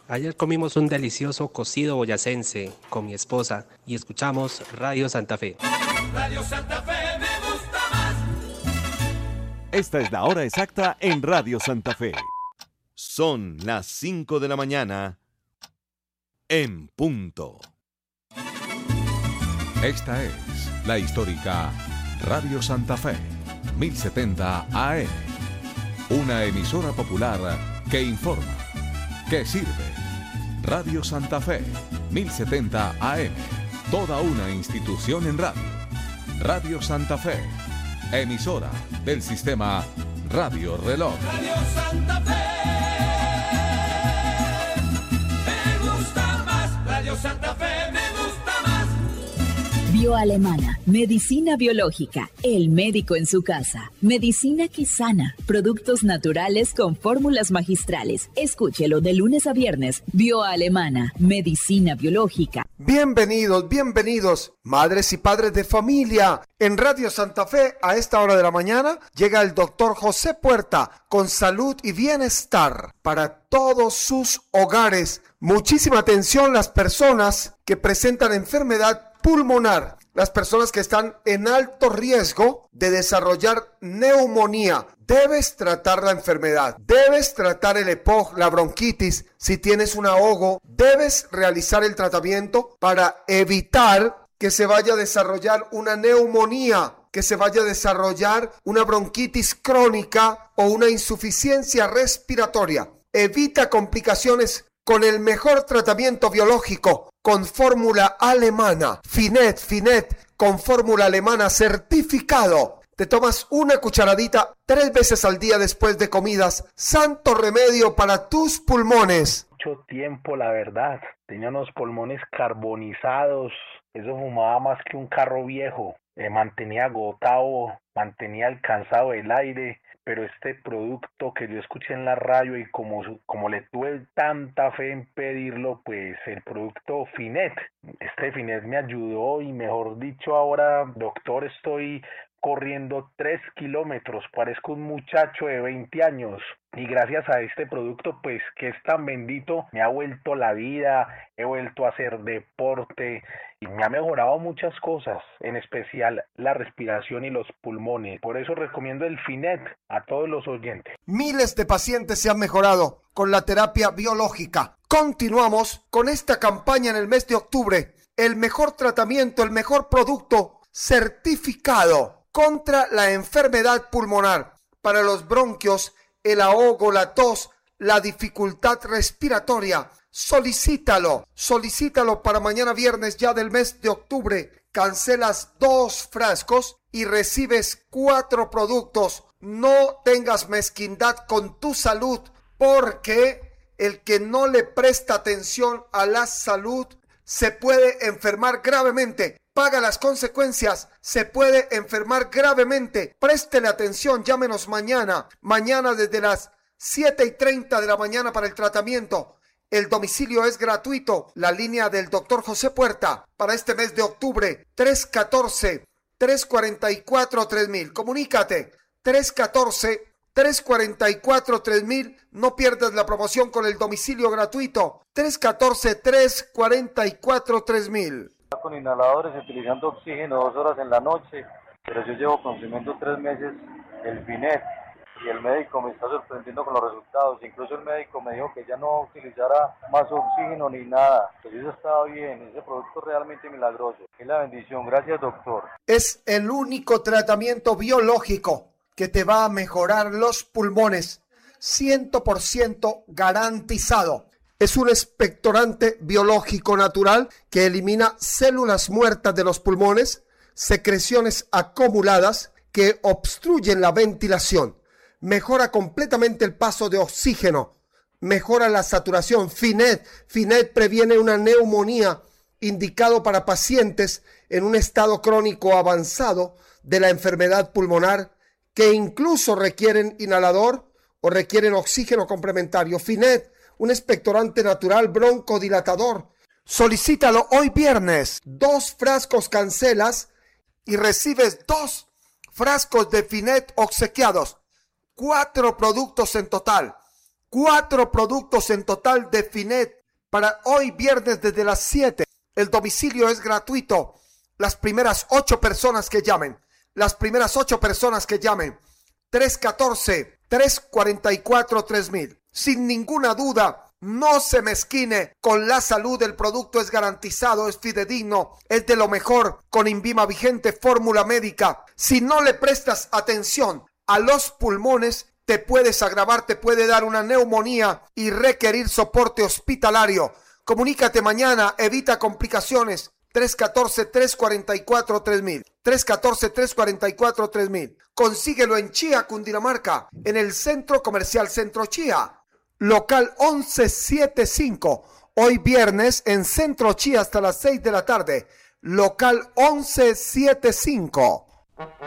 Ayer comimos un delicioso cocido boyacense con mi esposa y escuchamos Radio Santa Fe. Radio Santa Fe me gusta más. Esta es la hora exacta en Radio Santa Fe. Son las 5 de la mañana en punto. Esta es la histórica Radio Santa Fe, 1070 AM. Una emisora popular que informa, que sirve. Radio Santa Fe, 1070 AM. Toda una institución en radio. Radio Santa Fe, emisora del sistema Radio Reloj. Radio Santa Fe me gusta más. Radio Santa Fe me gusta más. Bioalemana, medicina biológica, el médico en su casa. Medicina que sana, productos naturales con fórmulas magistrales. Escúchelo de lunes a viernes. Bioalemana, medicina biológica. Bienvenidos, madres y padres de familia. En Radio Santa Fe, a esta hora de la mañana, llega el doctor José Puerta con salud y bienestar para todos sus hogares. Muchísima atención las personas que presentan enfermedad pulmonar, las personas que están en alto riesgo de desarrollar neumonía. Debes tratar la enfermedad, debes tratar el EPOC, la bronquitis. Si tienes un ahogo, debes realizar el tratamiento para evitar que se vaya a desarrollar una neumonía, que se vaya a desarrollar una bronquitis crónica o una insuficiencia respiratoria. Evita complicaciones con el mejor tratamiento biológico, con fórmula alemana, Finet, con fórmula alemana certificado. Te tomas una cucharadita 3 veces al día después de comidas. Santo remedio para tus pulmones. Mucho tiempo, la verdad. Tenía unos pulmones carbonizados. Eso fumaba más que un carro viejo. Mantenía agotado, mantenía alcanzado el aire. Pero este producto que yo escuché en la radio y como le tuve tanta fe en pedirlo, pues el producto Finet, este Finet me ayudó y mejor dicho ahora, doctor, estoy corriendo 3 kilómetros, parezco un muchacho de 20 años y gracias a este producto pues que es tan bendito me ha vuelto la vida, he vuelto a hacer deporte y me ha mejorado muchas cosas, en especial la respiración y los pulmones. Por eso recomiendo el Finet a todos los oyentes. Miles de pacientes se han mejorado con la terapia biológica. Continuamos con esta campaña en el mes de octubre. El mejor tratamiento, el mejor producto certificado contra la enfermedad pulmonar, para los bronquios, el ahogo, la tos, la dificultad respiratoria. Solicítalo para mañana viernes ya del mes de octubre. Cancelas 2 frascos y recibes 4 productos. No tengas mezquindad con tu salud, porque el que no le presta atención a la salud se puede enfermar gravemente. Paga las consecuencias, se puede enfermar gravemente. Préstele atención, llámenos mañana desde las 7:30 de la mañana para el tratamiento. El domicilio es gratuito. La línea del doctor José Puerta para este mes de octubre, 314-344-3000. Comunícate, 314-344-3000. No pierdas la promoción con el domicilio gratuito, 314-344-3000. Con inhaladores, utilizando oxígeno 2 horas en la noche, pero yo llevo consumiendo 3 meses el Finet y el médico me está sorprendiendo con los resultados. Incluso el médico me dijo que ya no utilizara más oxígeno ni nada, que eso estaba bien. Ese producto es realmente milagroso. Es la bendición. Gracias, doctor. Es el único tratamiento biológico que te va a mejorar los pulmones, 100% garantizado. Es un expectorante biológico natural que elimina células muertas de los pulmones, secreciones acumuladas que obstruyen la ventilación. Mejora completamente el paso de oxígeno, mejora la saturación. Finet previene una neumonía, indicado para pacientes en un estado crónico avanzado de la enfermedad pulmonar que incluso requieren inhalador o requieren oxígeno complementario. Finet, un expectorante natural broncodilatador. Solicítalo hoy viernes. 2 frascos cancelas y recibes 2 frascos de Finet obsequiados. 4 productos en total. 4 productos en total de Finet para hoy viernes desde las 7. El domicilio es gratuito. Las primeras 8 personas que llamen. 314-344-3000. Sin ninguna duda, no se mezquine con la salud. El producto es garantizado, es fidedigno, es de lo mejor con Invima Vigente Fórmula Médica. Si no le prestas atención a los pulmones, te puedes agravar, te puede dar una neumonía y requerir soporte hospitalario. Comunícate mañana, evita complicaciones. 314-344-3000. 314-344-3000. Consíguelo en Chía, Cundinamarca, en el Centro Comercial Centro Chía. Local 1175. Hoy viernes en Centro Chía hasta las 6 de la tarde. Local 1175.